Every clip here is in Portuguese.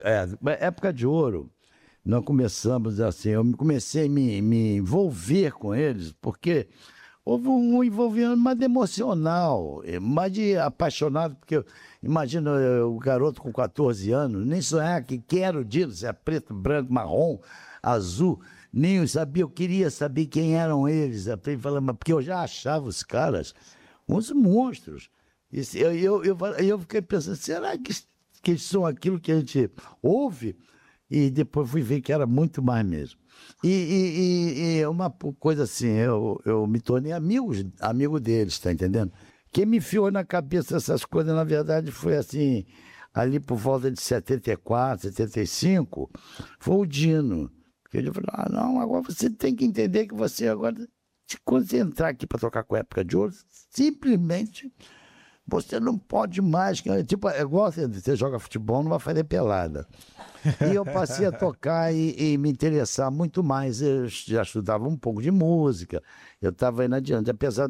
Época de Ouro, nós começamos assim, eu comecei a me envolver com eles, porque houve um envolvimento mais emocional, mais de apaixonado, porque imagina o garoto com 14 anos, nem sonhar que era o Dino, se é preto, branco, marrom, azul, nem eu sabia, eu queria saber quem eram eles, porque eu já achava os caras uns monstros. Eu fiquei pensando, será que eles são aquilo que a gente ouve? E depois fui ver que era muito mais mesmo. E uma coisa assim, eu me tornei amigo deles, tá entendendo? Quem me enfiou na cabeça essas coisas, na verdade, foi assim, ali por volta de 74, 75, foi o Dino. Porque ele falou, não, agora você tem que entender que você agora, quando você entrar aqui para tocar com a Época de Ouro, simplesmente você não pode mais, tipo, é igual você joga futebol, não vai fazer pelada. E eu passei a tocar e me interessar muito mais. Eu já estudava um pouco de música, eu estava indo adiante. Apesar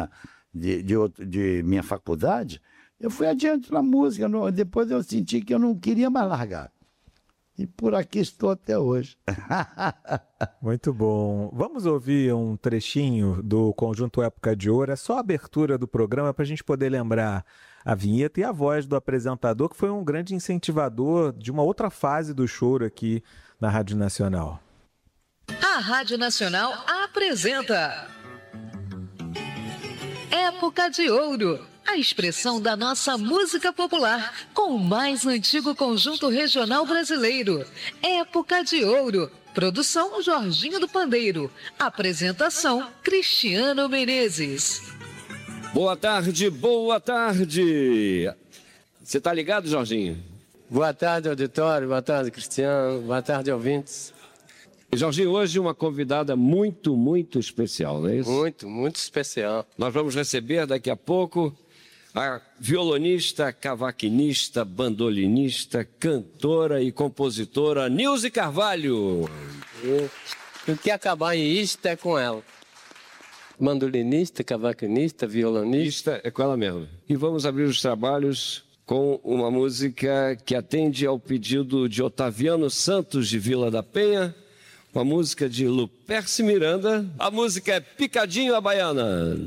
de minha faculdade, eu fui adiante na música. Depois eu senti que eu não queria mais largar. E por aqui estou até hoje. Muito bom. Vamos ouvir um trechinho do Conjunto Época de Ouro. É só a abertura do programa para a gente poder lembrar a vinheta e a voz do apresentador, que foi um grande incentivador de uma outra fase do choro aqui na Rádio Nacional. A Rádio Nacional apresenta Época de Ouro, a expressão da nossa música popular, com o mais antigo conjunto regional brasileiro. Época de Ouro. Produção Jorginho do Pandeiro. Apresentação Cristiano Menezes. Boa tarde, boa tarde. Você tá ligado, Jorginho? Boa tarde, auditório. Boa tarde, Cristiano. Boa tarde, ouvintes. Jorginho, hoje uma convidada muito, muito especial, não é isso? Muito, muito especial. Nós vamos receber daqui a pouco a violonista, cavaquinista, bandolinista, cantora e compositora Nilze Carvalho. O que acabar em ista é com ela. Mandolinista, cavaquinista, violonista. É com ela mesmo. E vamos abrir os trabalhos com uma música que atende ao pedido de Otaviano Santos de Vila da Penha, uma música de Luperce Miranda. A música é Picadinho a Baiana.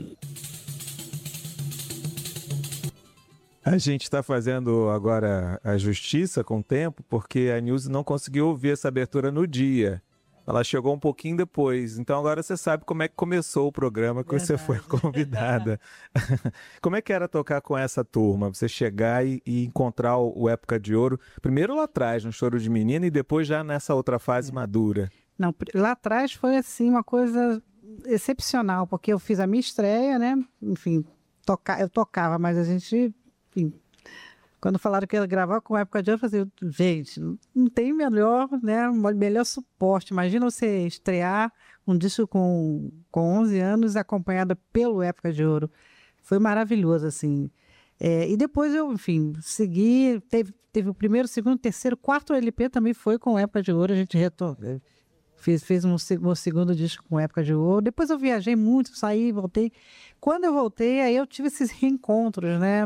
A gente está fazendo agora a justiça com o tempo, porque a Nilze não conseguiu ouvir essa abertura no dia. Ela chegou um pouquinho depois. Então agora você sabe como é que começou o programa, que você foi convidada. Como é que era tocar com essa turma? Você chegar e encontrar o Época de Ouro, primeiro lá atrás, no Choro de Menina, e depois já nessa outra fase madura. Não, lá atrás foi assim uma coisa excepcional, porque eu fiz a minha estreia, né? Enfim, eu tocava, mas a gente... Enfim, quando falaram que ia gravar com a Época de Ouro, eu falei, gente, não tem melhor, né, melhor suporte. Imagina você estrear um disco com 11 anos acompanhada pelo Época de Ouro. Foi maravilhoso, assim. E depois eu, enfim, segui, teve o primeiro, segundo, terceiro, quarto LP também foi com Época de Ouro, a gente retornou. Fiz um segundo disco com Época de Ouro. Depois eu viajei muito, saí, voltei. Quando eu voltei, aí eu tive esses reencontros, né?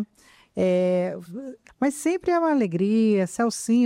Mas sempre é uma alegria. Celcinho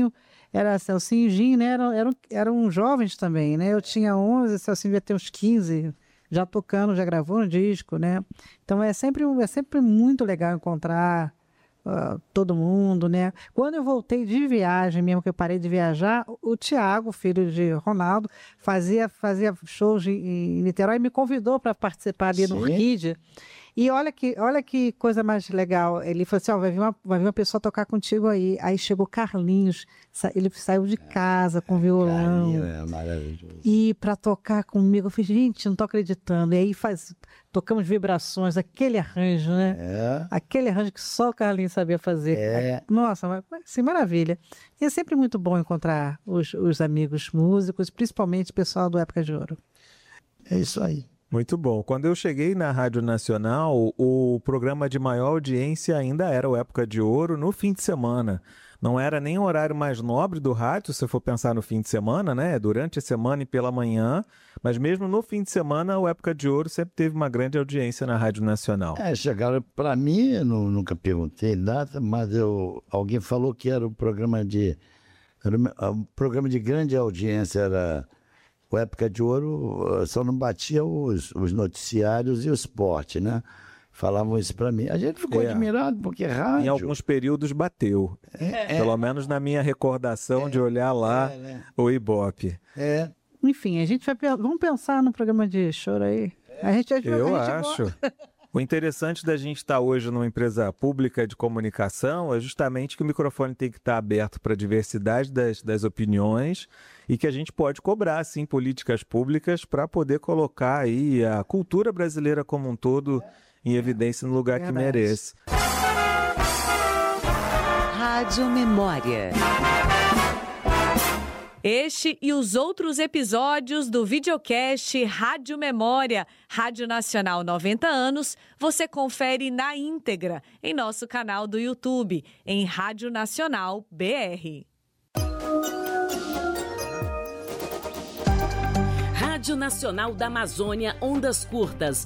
e Gin, né? Eram jovens também, né? Eu tinha 11, Celcinho devia ter uns 15, já tocando, já gravou no disco, né? Então é sempre muito legal encontrar todo mundo, né? Quando eu voltei de viagem, mesmo que eu parei de viajar, o Tiago, filho de Ronaldo, fazia shows em Niterói e me convidou para participar ali no Orquídea. E olha que coisa mais legal. Ele falou assim, vai vir uma pessoa tocar contigo aí. Aí chegou Carlinhos, ele saiu de casa com violão. Carlinhos é maravilhoso. E para tocar comigo, eu falei, gente, não estou acreditando. E aí tocamos vibrações, aquele arranjo, né? Aquele arranjo que só o Carlinhos sabia fazer. Nossa, assim, maravilha. E é sempre muito bom encontrar os amigos músicos, principalmente o pessoal do Época de Ouro. É isso aí. Muito bom. Quando eu cheguei na Rádio Nacional, o programa de maior audiência ainda era o Época de Ouro no fim de semana. Não era nem o horário mais nobre do rádio, se for pensar no fim de semana, né? Durante a semana e pela manhã. Mas mesmo no fim de semana, o Época de Ouro sempre teve uma grande audiência na Rádio Nacional. Chegaram para mim, eu nunca perguntei nada, mas alguém falou que era o programa de O programa de grande audiência era o Época de Ouro, só não batia os noticiários e o esporte, né? Falavam isso para mim. A gente ficou admirado, porque rádio... Em alguns períodos bateu. Pelo menos na minha recordação de olhar lá o Ibope. Enfim, a gente vamos pensar no programa de choro aí. Eu acho. O interessante da gente estar hoje numa empresa pública de comunicação é justamente que o microfone tem que estar aberto para a diversidade das opiniões e que a gente pode cobrar, sim, políticas públicas para poder colocar aí a cultura brasileira como um todo em evidência no lugar que merece. Rádio Memória. Este e os outros episódios do videocast Rádio Memória, Rádio Nacional 90 anos, você confere na íntegra em nosso canal do YouTube, em Rádio Nacional BR. Rádio Nacional da Amazônia, ondas curtas,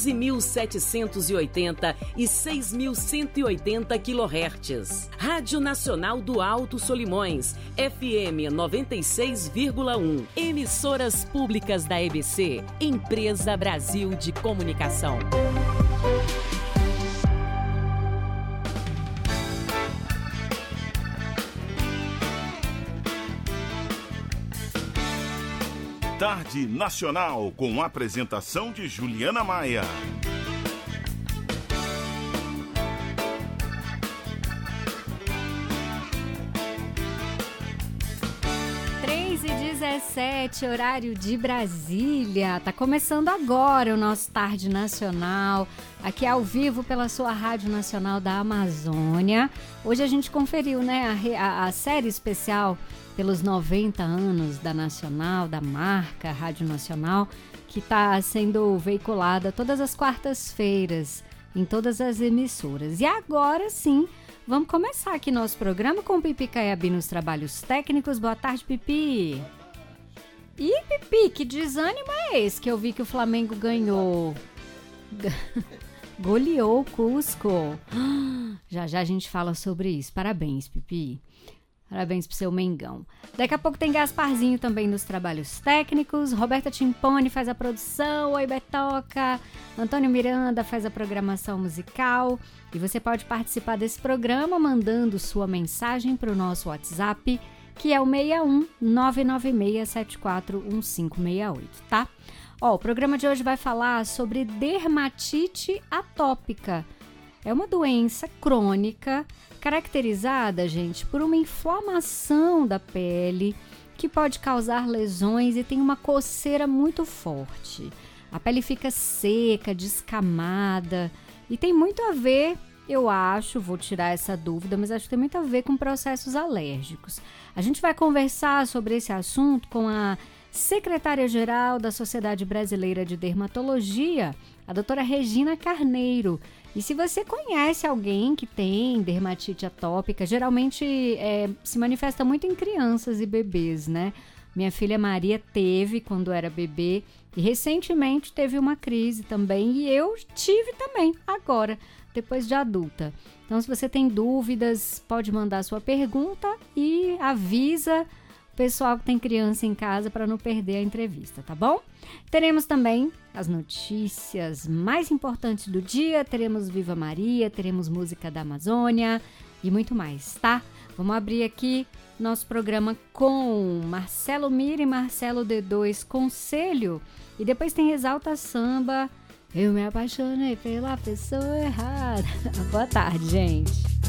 11.780 e 6.180 kHz. Rádio Nacional do Alto Solimões, FM 96,1. Emissoras públicas da EBC, Empresa Brasil de Comunicação. Tarde Nacional, com a apresentação de Juliana Maia. 3h17, horário de Brasília. Tá começando agora o nosso Tarde Nacional, aqui ao vivo pela sua Rádio Nacional da Amazônia. Hoje a gente conferiu, né, a série especial pelos 90 anos da Nacional, da marca Rádio Nacional, que está sendo veiculada todas as quartas-feiras em todas as emissoras. E agora sim, vamos começar aqui nosso programa com o Pipi Caiabi nos trabalhos técnicos. Boa tarde, Pipi. E Pipi, que desânimo é esse que eu vi que o Flamengo ganhou? Goleou o Cusco. Já já a gente fala sobre isso. Parabéns, Pipi. Parabéns pro seu Mengão. Daqui a pouco tem Gasparzinho também nos trabalhos técnicos. Roberta Timpone faz a produção. Oi, Betoca. Antônio Miranda faz a programação musical. E você pode participar desse programa mandando sua mensagem para o nosso WhatsApp, que é o 61 996741568, tá? Ó, o programa de hoje vai falar sobre dermatite atópica. É uma doença crônica caracterizada, gente, por uma inflamação da pele que pode causar lesões e tem uma coceira muito forte. A pele fica seca, descamada e tem muito a ver, eu acho, vou tirar essa dúvida, mas acho que tem muito a ver com processos alérgicos. A gente vai conversar sobre esse assunto com a secretária-geral da Sociedade Brasileira de Dermatologia, a doutora Regina Carneiro. E se você conhece alguém que tem dermatite atópica, geralmente se manifesta muito em crianças e bebês, né? Minha filha Maria teve quando era bebê e recentemente teve uma crise também, e eu tive também agora, depois de adulta. Então, se você tem dúvidas, pode mandar sua pergunta e avisa o pessoal que tem criança em casa para não perder a entrevista, tá bom? Teremos também as notícias mais importantes do dia, teremos Viva Maria, teremos música da Amazônia e muito mais, tá? Vamos abrir aqui nosso programa com Marcelo Mira e Marcelo D2 Conselho, e depois tem Exalta Samba, eu me apaixonei pela pessoa errada. Boa tarde, gente.